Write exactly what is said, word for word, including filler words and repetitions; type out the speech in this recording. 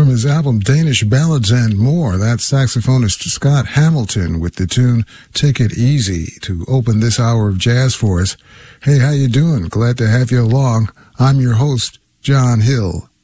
from his album Danish Ballads and More. That's saxophonist Scott Hamilton with the tune Take It Easy to open this hour of jazz for us. Hey, how you doing? Glad to have you along. I'm your host, John Hill.